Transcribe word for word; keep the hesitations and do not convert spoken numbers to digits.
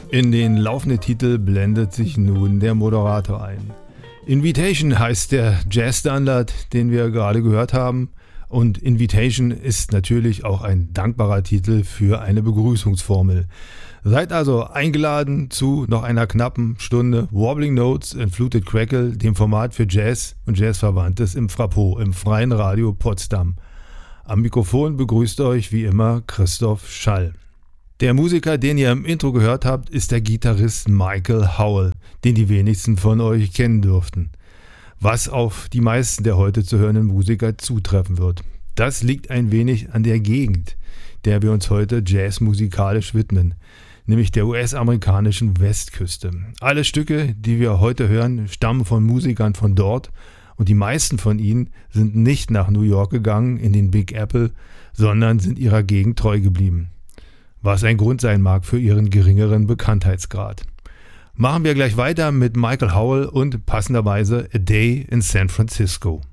In den laufenden Titel blendet sich nun der Moderator ein. Invitation heißt der Jazzstandard, den wir gerade gehört haben. Und Invitation ist natürlich auch ein dankbarer Titel für eine Begrüßungsformel. Seid also eingeladen zu noch einer knappen Stunde Wobbling Notes in Fluted Crackle, dem Format für Jazz und Jazzverwandtes im Frapo, im Freien Radio Potsdam. Am Mikrofon begrüßt euch wie immer Christoph Schall. Der Musiker, den ihr im Intro gehört habt, ist der Gitarrist Michael Howell, den die wenigsten von euch kennen dürften. Was auf die meisten der heute zu hörenden Musiker zutreffen wird. Das liegt ein wenig an der Gegend, der wir uns heute jazzmusikalisch widmen, nämlich der U S-amerikanischen Westküste. Alle Stücke, die wir heute hören, stammen von Musikern von dort und die meisten von ihnen sind nicht nach New York gegangen in den Big Apple, sondern sind ihrer Gegend treu geblieben. Was ein Grund sein mag für ihren geringeren Bekanntheitsgrad. Machen wir gleich weiter mit Michael Howell und passenderweise A Day in San Francisco.